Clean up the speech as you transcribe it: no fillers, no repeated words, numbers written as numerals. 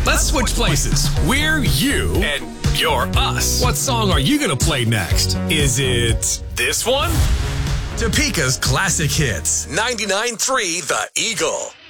Let's switch places. We're you and you're us. What song are you going to play next? Is it this one? Topeka's classic hits. 99.3 The Eagle.